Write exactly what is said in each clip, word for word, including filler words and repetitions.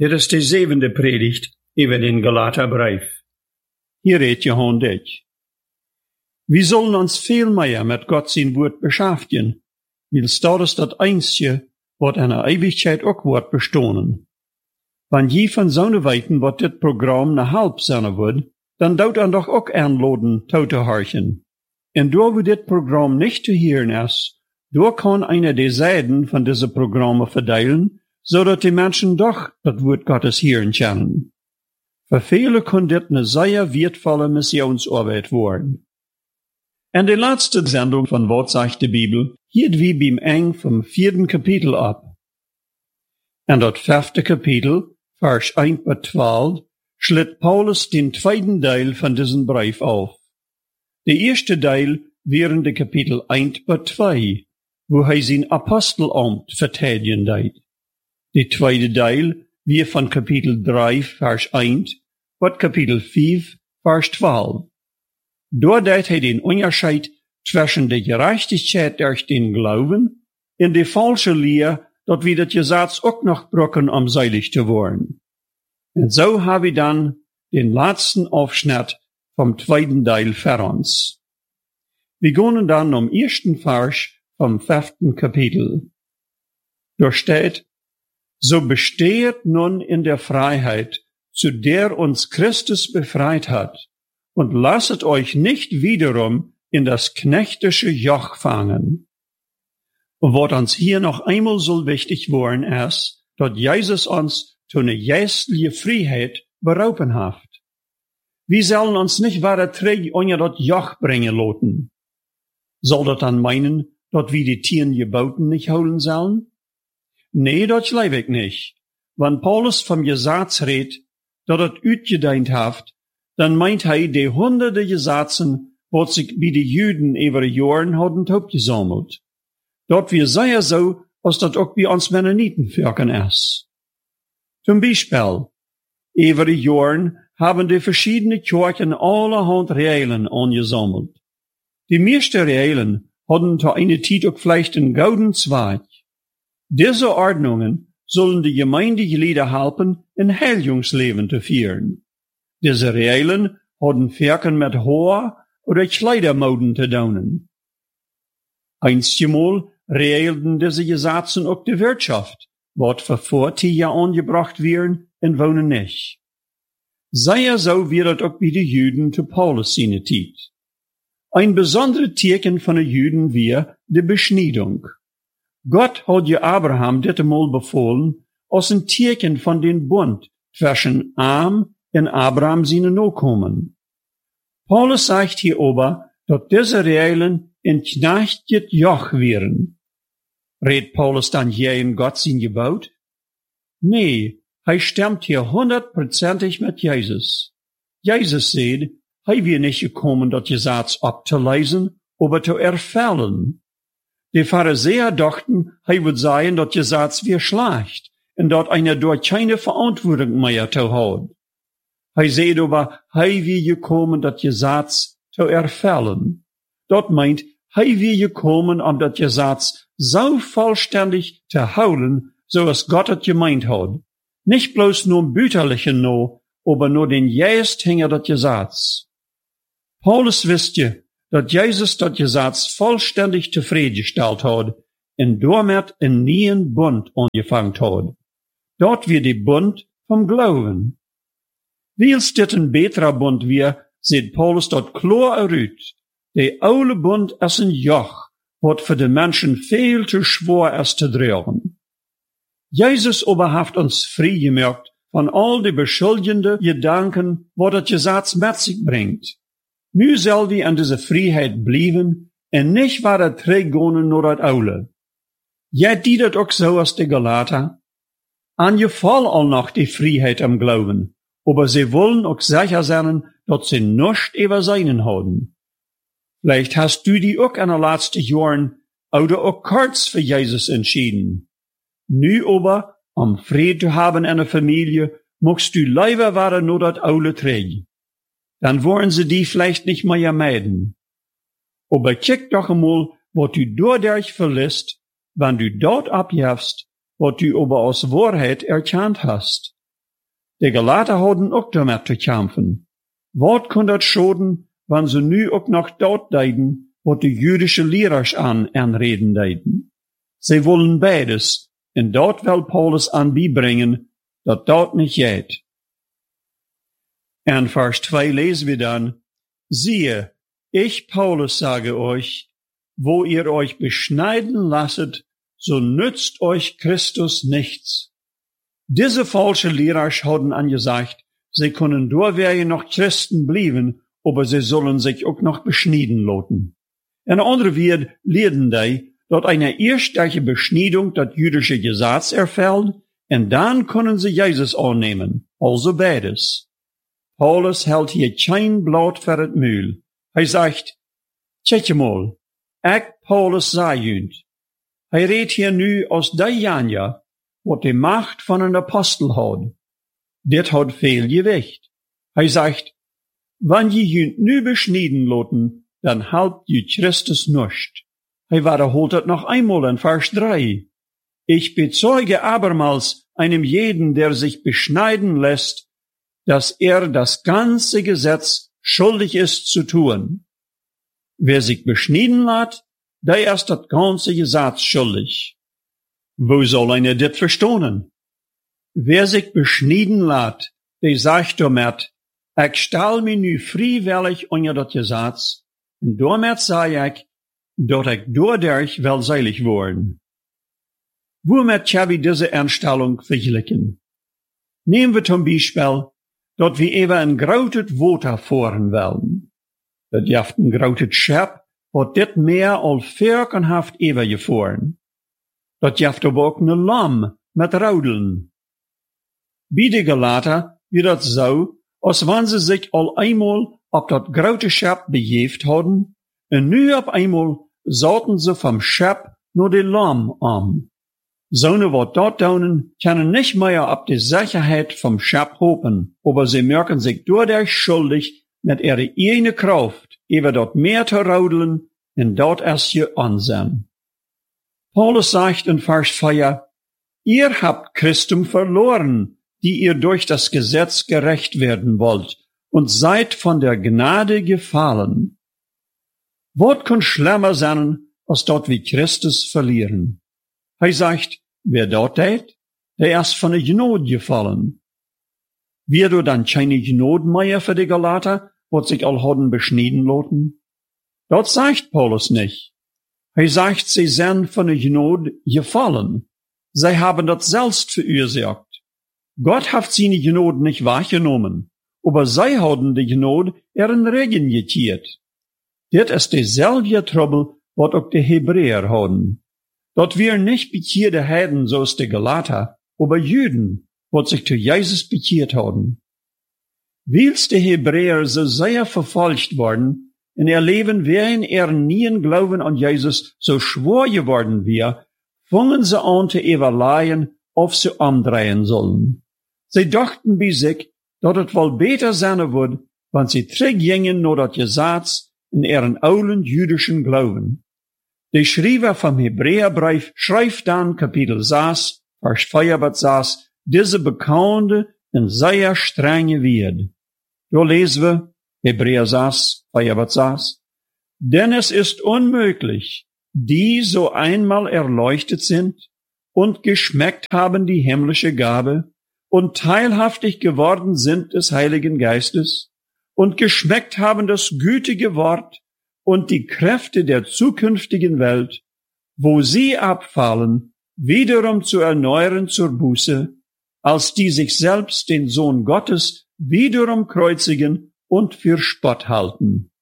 Dit is de zevende predigt über den Galaterbrief. Hier redt Johann dich. Wir sollen uns viel mehr mit Gott sein Wort beschäftigen, weil das ist das Einzige, was in der Ewigkeit auch wird bestohnen. Wenn je von so weiten, was dit Programm ne halb sein wird, dann dauert an doch auch einladen, zu horchen. Und da wo dit Programm nicht zu hören ist, da kann einer die Seiten von diesen Programmen verteilen, so dass die Menschen doch das Wort Gottes hören können. Für viele kann dit eine sehr wertvolle Missionsarbeit werden. In der letzten Sendung von Was sagt die Bibel, hielt wie beim Eng vom vierten Kapitel ab. In das fünfte Kapitel, Vers eins bis zwölf, schlitt Paulus den zweiten Teil von diesem Brief auf. Der erste Teil während der Kapitel eins bis zwei, wo er sein Apostelamt verteidigen deut. Der zweite Teil wir von Kapitel drei, Vers eins, bis Kapitel fünf, Vers zwölf. Dort deut er den Unterschied zwischen der Gerechtigkeit durch den Glauben und der falsche Lehre, dort wir das Gesetz auch noch brücken, um seilig zu werden. Und so habe ich dann den letzten Aufschnitt vom zweiten Teil für uns. Wir gehen dann am ersten Vers vom fünften Kapitel. Dort steht, so besteht nun in der Freiheit, zu der uns Christus befreit hat, und lasset euch nicht wiederum in das knechtische Joch fangen. Und was uns hier noch einmal so wichtig worden ist, dass Jesus uns zu einer geistlichen Freiheit berauben hat. Wir sollen uns nicht weiter träge unter das Joch bringen lassen. Soll das dann meinen, dass wir die Tieren Geboten nicht holen sollen? Nee, das glaube ich nicht. Wenn Paulus vom Gesetz redet, dass das utgedeint hat, dann meint er die hunderte Gesetzen, was sich bei den Juden über die Jahren haben aufgesammelt. Dort wir sehr so, als das auch bei uns Mennoniten wirken ist. Zum Beispiel, über die Jahren haben die verschiedenen Kirchen allerhand Regeln angesammelt. Die meisten Regeln hatten zu einer Zeit auch vielleicht einen goldenen Zweig. Diese Ordnungen sollen die Gemeindeglieder helfen, ein Heiligungsleben zu führen. Diese Regeln hatten Werken mit Haar oder Kleidermoden zu tun. Einstmal regelten diese Gesetze auch die Wirtschaft, was für Vortier angebracht werden und wohnen nicht. Sei so wird es auch bei den Juden zu Paulus seine Zeit. Ein besonderes Zeichen von den Juden war die Beschneidung. Gott hat ja Abraham dit einmal befohlen, als ein Zeichen von den Bund zwischen Am und Abraham seine Nachkommen. Paulus sagt hier aber, dass diese Regeln ein knechtet Joch wären. Redet Paulus dann hier in Gott sein Gebot? Nee, er stimmt hier hundertprozentig mit Jesus. Jesus sagt, er wird nicht gekommen, das Gesetz abzulesen, aber zu erfüllen. Die Pharisäer dachten, er würde sagen, das Gesetz wäre schlecht und dort einer dort keine Verantwortung mehr zu haben. Er sagt aber, er wird gekommen, das Gesetz zu erfüllen. Dort meint, er wird gekommen, um das Gesetz so vollständig zu holen, so es Gott es gemeint hat. Nicht bloß nur im Büterlichen no, aber nur den Geist hinter das Gesetz. Paulus wusste, dass Jesus das Gesetz vollständig zufriedengestellt hat und damit einen neuen Bund angefangen hat. Dort wird die Bund vom Glauben. Wie es dit ein beterer Bund wir, sieht Paulus dort klar erüt. Der alte Bund ist ein Joch, was für die Menschen viel zu schwer ist zu tragen. Jesus aber hat uns frei gemacht von all die beschuldigenden Gedanken, was das Gesetz mit sich bringt. Nu soll wir an dieser Freiheit bleiben und nicht weiter trägen nur das Aule. Ja, die das auch so als die Galater. An je fall all noch die Freiheit am Glauben, aber sie wollen auch sicher sein, dass sie nichts über seinen haben. Vielleicht hast du die auch in den letzten Jahren oder auch kurz für Jesus entschieden. Nu aber, um Frieden zu haben in der Familie, musst du lieber weiter nur das Aule trägen. Dann wollen sie die vielleicht nicht mehr meiden. Aber kick doch einmal, was du dadurch verlässt, wenn du dort abjäfst, was du aber aus Wahrheit erkannt hast. De Galater hadden ook damit te kämpfen. Wat kon dat schoden, wann ze nu ook nog dort deiden, wat de jüdische Lehrers an aanreden deiden? Zij wollen beides, en dort will Paulus an bibringen, dat dort nicht geht. En Vers zwei lesen wir dann, siehe, ich, Paulus, sage euch, wo ihr euch beschneiden lasset, so nützt euch Christus nichts. Diese falsche Lehrer haben angesagt, sie können doorwerje noch Christen bleiben, aber sie sollen sich auch noch beschneiden lassen. En andere wird lehren die, dat eine erstliche Beschneidung das jüdische Gesetz erfällt, und dann können sie Jesus annehmen, also beides. Paulus hält hier kein Blatt für das Mühl. Er sagt, tjetje mal, ich, Paulus, sei jünd. Er redt hier nu aus der Janja, wat die Macht von einem Apostel hat. Dit hat viel Gewicht. Er sagt, wenn je jünd nu beschneiden loten, dann halbt je Christus nicht. Er wiederholt het noch einmal in Vers drei. Ich bezeuge abermals einem jeden, der sich beschneiden lässt, dass er das ganze Gesetz schuldig ist zu tun. Wer sich beschneiden lässt, der ist das ganze Gesetz schuldig. Wo soll einer dit verstehen? Wer sich beschneiden lässt, der sagt damit, ich stell mich nu freiwillig unter das Gesetz, und damit sage ich, dat ich dadurch wel seilig worden. Womit kann wir diese Einstellung vergleichen? Nehmen wir zum Beispiel, dat wir even ein grautet Water fahren wollen. Dat jaft ein grautet Schep, wat dit meer al vierkenhaft even gefahren. Dat jaft aber ook ne Lamm mit Raudeln. Bij de Galater wird dat so, als wenn sie sich al einmal op dat graute Schep begeeft hadden, en nu op einmal zaten ze vom Schep nur de Lamm an. Zonen wat dort daunen, können nicht mehr ab die Sicherheit vom Schep hopen, aber sie merken sich dadurch schuldig, mit ihrer eigenen Kraft, über dort mehr zu raudelen, und dort erst je ansehen. Paulus sagt in Vers vier, ihr habt Christum verloren, die ihr durch das Gesetz gerecht werden wollt, und seid von der Gnade gefallen. Wat kann schlimmer sein, als dort wie Christus verlieren? Er sagt, wer dort tät, der ist von der Gnade gefallen. Wird du dann keine Gnade mehr für die Galater, wat sich all hadden beschneiden lassen? Dort sagt Paulus nicht. Er sagt, sie sind von der Gnade gefallen. Sie haben das selbst verursacht. Gott hat seine Gnade nicht wahrgenommen, aber sie haben die Gnade ihren Regen getiert. Dit ist derselbe Trouble, wat auch die Hebräer haben. Dort wir nicht bekehrte Heiden, so ist die Galater, aber Juden, wat sich zu Jesus bekehrt haben. Weils die Hebräer so sehr verfolgt worden, in ihr Leben während ihren nien Glauben an Jesus so schwor geworden wir, fangen sie an zu überlegen, ob sie umdrehen sollen. Sie dachten bei sich, dass es wohl besser sein würde, wenn sie zurückgingen nur das Gesetz in ihren alten jüdischen Glauben. Der Schreiber vom Hebräerbrief schreibt dann Kapitel sechs, Vers vier bis sechs, diese bekannte und sehr strenge Wort. Da lesen wir, Hebräer sechs, vier bis sechs, denn es ist unmöglich, die so einmal erleuchtet sind und geschmeckt haben die himmlische Gabe und teilhaftig geworden sind des Heiligen Geistes und geschmeckt haben das gütige Wort und die Kräfte der zukünftigen Welt, wo sie abfallen, wiederum zu erneuern zur Buße, als die sich selbst den Sohn Gottes wiederum kreuzigen und für Spott halten.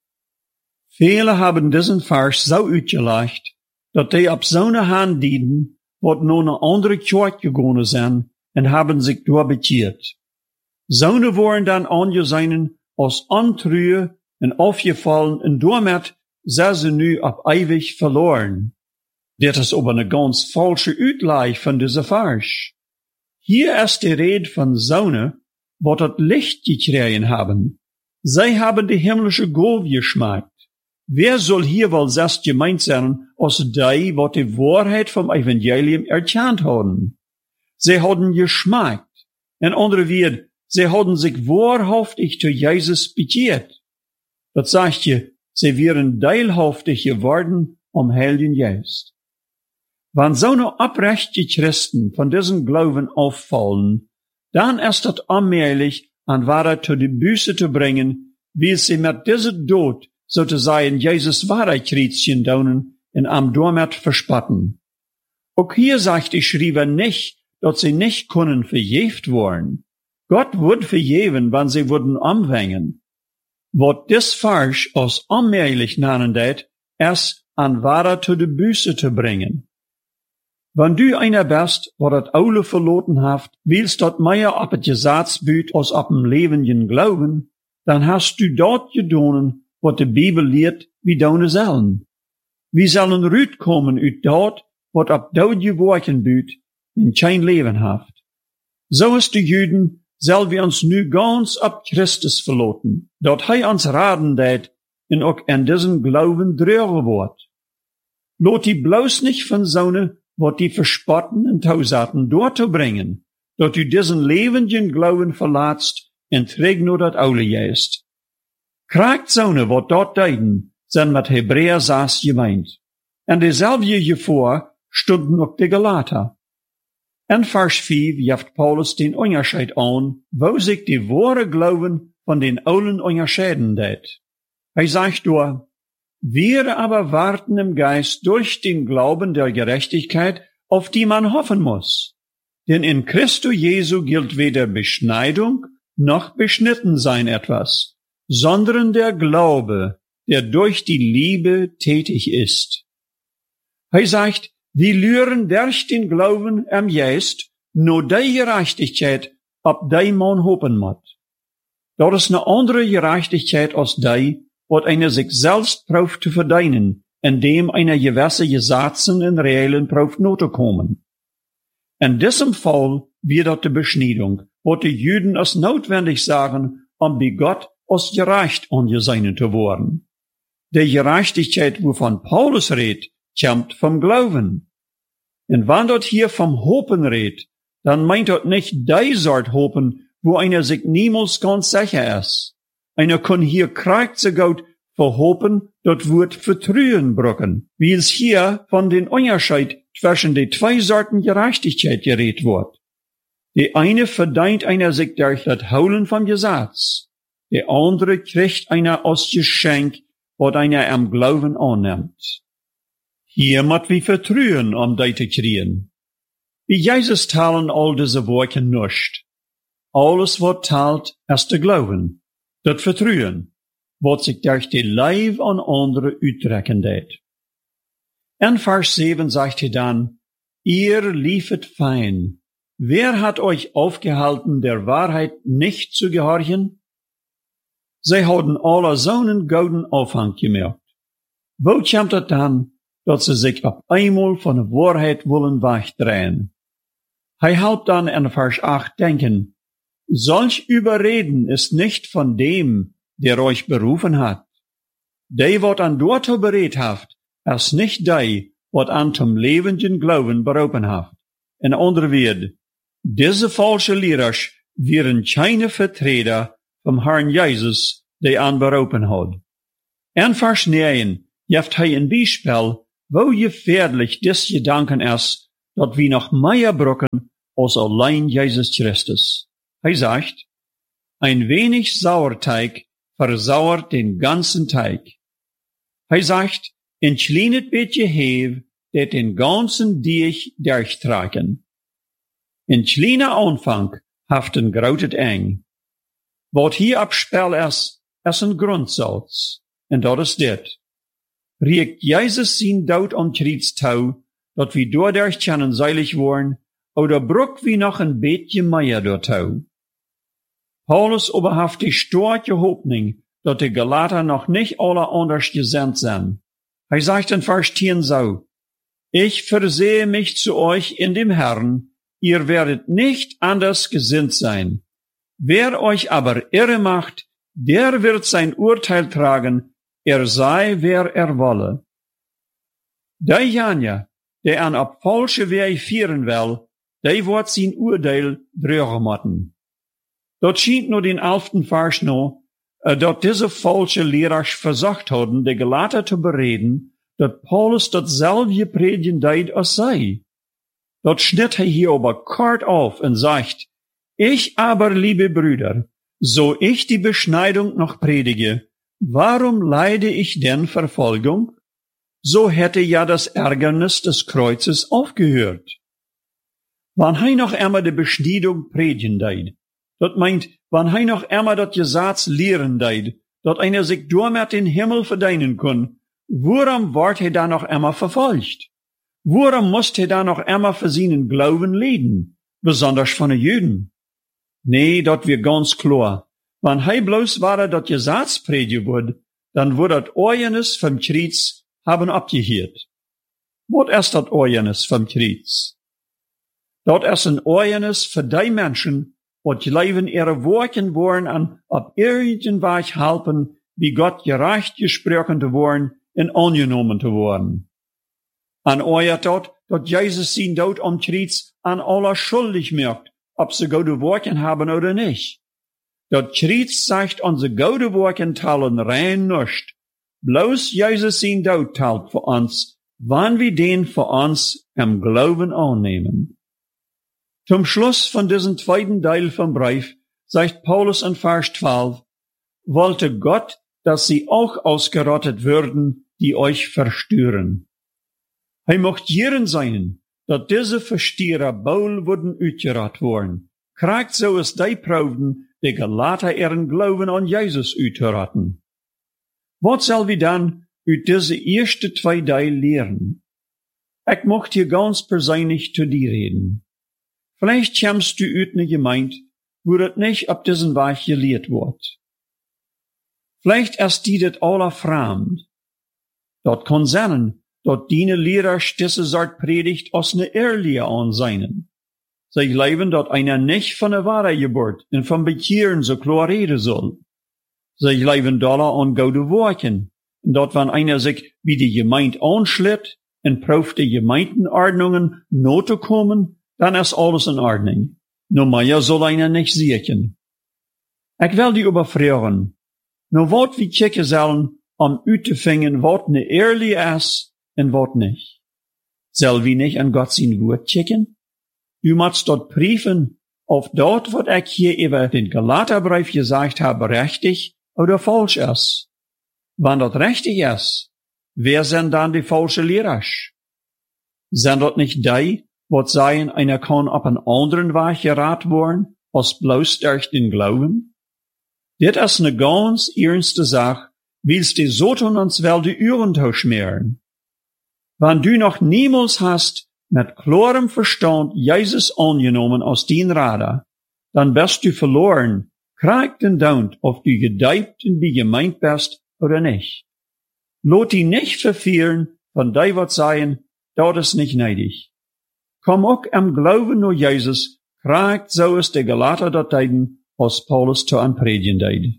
Viele haben diesen Vers so uitgelegt, dat die ab so eine Hand dienen, wat nun eine andere Kirche gegangen sind, und haben sich dort bekehrt. Sonen waren dann angesehen als Antrühe und aufgefallen, und damit sind sie nu ab ewig verloren. Das ist aber eine ganz falsche Uitleih von dieser Vers. Hier ist die Rede von Sonen, wat das Licht gekriegt haben. Sie haben die himmlische Gabe geschmeckt. Wer soll hier wohl selbst gemeint sein, als die, wat die Wahrheit vom Evangelium erkannt haben? Sie haben geschmeckt. In andere Woorden, sie hadden sich wahrhaftig zu Jesus bekehrt. Dat sagt je, sie wären teilhaftig geworden am Heiligen Geist. Wenn so eine abrechte Christen von diesem Glauben auffallen, dann ist das allmählich an Wahrheit zu die Büße zu bringen, wie sie mit diesem Tod sozusagen Jesus Wahrheitskreuzchen daunen und am Dormet verspotten. Auch hier sagt die Schreiber nicht, dass sie nicht können verjäft worden. Gott wird verjeven, wenn sie würden umwängen. Wat dis Vers als allmählich nennen det, ist an Wahrheit zu die Büße zu bringen. Wenn du einer bist, wo dat Aule verloten haft, willst dat mehr ab het Gesatzbüt als ab dem lebenden Glauben, dann hast du dort gedonen, wat de Bibel lehrt, wie deine sollen. Wir sollen rüt kommen uit dort, wat ab dort geworden büt, in kein Leben haft. So ist die Juden, soll wir uns nu ganz ab Christus verloten, dat hij uns raden deed, en ook an diesen Glauben drüber wird. Lot die bloß nicht von Sonne, wat die verspotten en tausaten dort zu bringen, dat du diesen lebenden Glauben verlatst en träg nur dat Aule jest. Kragt Sonne, wat dort deiden, sind mit Hebräer saß gemeint. En dezelfde gevoor stunden ook de Galater. In Vers vijf jeft Paulus den Unterschied an, wo sich die wahre Glauben von den Aulen unterscheiden deed. Er sagt dort, wir aber warten im Geist durch den Glauben der Gerechtigkeit, auf die man hoffen muss. Denn in Christo Jesu gilt weder Beschneidung noch Beschnittensein etwas, sondern der Glaube, der durch die Liebe tätig ist. Er sagt, wir lüren durch den Glauben am Geist nur die Gerechtigkeit, ob die man hoffen muss. Das ist eine andere Gerechtigkeit als die, wat einer sich selbst prüft zu verdienen, indem einer gewisse Gesetzen in Regeln prüft not zu kommen. In diesem Fall wird das die Beschneidung, wat die Juden als notwendig sagen, um bei Gott als gerecht angesehen zu werden. Die Gerechtigkeit, wovon Paulus redet, kommt vom Glauben. Und wenn dort hier vom Hopen redet, dann meint dort nicht die Sort Hopen, wo einer sich niemals ganz sicher ist. Einer kann hier kriegt so gut verhopen, dort wird vertrühen brücken, wie es hier von den Unterschied zwischen den zwei Sorten Gerechtigkeit geredet wird. Die eine verdient einer sich durch das Holen vom Gesetz, der andere kriegt einer aus Geschenk, was einer am Glauben annimmt. Hier muss wir vertrühen, um die zu kriegen. Wie Jesus teilen all diese Worte nicht. Alles, was teilt, ist der Glauben. Dat vertrouwen, wat zich durch die Leib an andere uittrekken deed. In Vers sieben sagt er dann, ihr liefet fein. Wer hat euch aufgehalten, der Wahrheit nicht zu gehorchen? Sie haben alle so einen golden Aufhang gemerkt. Wo kommt es dann, dass sie sich auf einmal von der Wahrheit wollen wegdrehen? Er helpt dann in Vers acht denken, solch Überreden ist nicht von dem, der euch berufen hat. Die, wat an dort beredt haft, ist nicht die, wat an zum lebenden Glauben berufen haft. In andere Woorden, diese falsche Lehrers wären keine Vertreter vom Herrn Jesus, die an berufen hat. In Vers neun jeft hij ein Beispiel, wo gefährlich des Gedanken ist, dat wir noch mehr brücken als allein Jesus Christus. Er sagt, ein wenig Sauerteig versauert den ganzen Teig. Er sagt, ein kleines bisschen Hefe, der den ganzen Deeg durchtragen. Ein kleiner Anfang haft ein großes Eng. Was hier abspiel ist, ist ein Grundsatz, und das ist dit. Riekt Jesus sein Tod am Kreuz tau, dat wir dadurch können seilig worden, oder bruck wie noch ein bisschen mehr dort tau. Paulus oberhaft die starke Hoffnung, dass die Galater noch nicht alle anders gesandt sind. Er sagt in Vers zehn so, ich versehe mich zu euch in dem Herrn, ihr werdet nicht anders gesinnt sein. Wer euch aber irre macht, der wird sein Urteil tragen, er sei, wer er wolle. Der Janja, der an ab falsche Weg führen will, die wordt zijn oordeel dragen moeten. Dat schijnt nur den elften Vers noch, uh, dat diese falsche Lehrer versucht hadden, de Galater te bereden, dat Paulus datselfde predigen deed als zij. Dat schnitt hij hier aber kort auf und sagt, ich aber, liebe Brüder, so ich die Beschneidung noch predige, warum leide ich denn Verfolgung? So hätte ja das Ärgernis des Kreuzes aufgehört. Wann hij noch einmal die Beschneidung predigen deed, dat meint, wann hij noch einmal dat Gesetz lehren deed, dat einer sich door met den Himmel verdienen kann, warum wordt hij da noch einmal verfolgt? Warum musste hij da noch einmal für seinen Glauben leiden, besonders von den Juden? Nee, dat wir ganz klar. Wann hij bloß war, dat Gesetz predigen wurde, dann wurde dat Oorjenis vom Kreuz haben abgehiert. Wat ist dat Oorjenis vom Kreuz? Dat ist ein Oorjenis für die Menschen, wat leven ihre Worten worden an ab irgendein Weg helfen, wie Gott gerecht gesprochen zu worden und angenommen zu worden. An euer dort, dat Jesus sein Tod am Kreuz an aller schuldig merkt, ob sie gute Worten haben oder nicht. Dat Kreuz sagt, unsere gute Worten teilen rein nicht. Bloß Jesus sein Tod teilt für uns, wann wir den für uns im Glauben annehmen. Zum Schluss von diesem zweiten Teil vom Brief sagt Paulus in Vers zwölf, wollte Gott, dass sie auch ausgerottet würden, die euch verstören. Hij mocht jeren sein, dat diese Verstierer Baul wurden uitgerot worden. Krijgt so es die Proben, die Galater ihren Glauben an Jesus uitrotten. Wat zal wir dann uit diese erste zwei Teil lehren? Ich mocht hier ganz persönlich zu dir reden. Vielleicht kommst du uit ne Gemeinde, wo das nicht ab diesen Weg gelehrt wird. Vielleicht ist die das aller fremd. Dort kann sein, dat diene Lehrer diese Sort predigt als ne ehrliche anseinen. Sie glauben, dat einer nicht von der Wahrheit geburt und vom Bekehren so klar reden soll. Sie glauben dollar an gute Worten, und dat wenn einer sich wie die Gemeinde anschlitt und prüft die Gemeindenordnungen not zu kommen, dann ist alles in Ordnung. Nur mehr soll einer nicht sehen. Ich will die überfragen, nur wat wie kicken sollen, um uitzufinden, wat ne ehrlich ist, en wat nicht. Soll wie nicht an Gott sein Wort checken? Du musst dort prüfen, ob dort, was ich hier über den Galaterbrief gesagt habe, richtig oder falsch ist. Wenn dort richtig ist, wer sind dann die falschen Lehrer? Sind dort nicht die, was sagen, einer kann auf einen anderen Weg gerat worden, als bloß durch den Glauben? Das ist eine ganz ernste Sache, willst die Satan uns wel die Ohren schmieren. Wenn du noch niemals hast mit klarem Verstand Jesus angenommen als dein Rader, dann bist du verloren, krieg den Daunt, ob du gedeiht und wie gemeint bist oder nicht. Lot die nicht verfehlen von die, was sagen, dort ist nicht neidig. Komm auch am Glauben nur Jesus, krieg so ist der Galater dort deiden, als Paulus zu an predigen deid.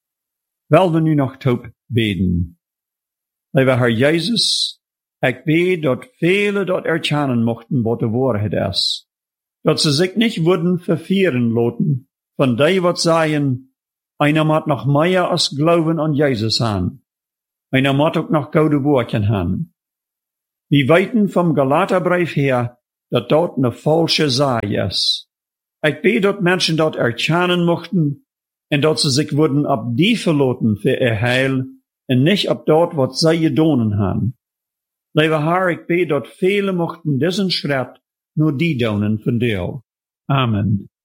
Wel wir nu noch taub beten. Lieber Herr Jesus, ich bete, dat viele dort erkennen mochten, wat de Wahrheit ist. Dat sie sich nicht würden verfehren loten, von die, wat sagen, einer mat noch mehr als Glauben an Jesus haben. Einer mat auch noch gute Worte haben. Wir weiten vom Galaterbrief her, dat dort ne falsche Sache ist. Ich bete, dat Menschen dort erkennen mochten, und dat sie sich würden ab die verloten für ihr Heil, und nicht ab dort, wat sie gedonen haben. Lieber Herr, ich bete, dat viele mochten diesen Schritt nur die donen von dir. Amen.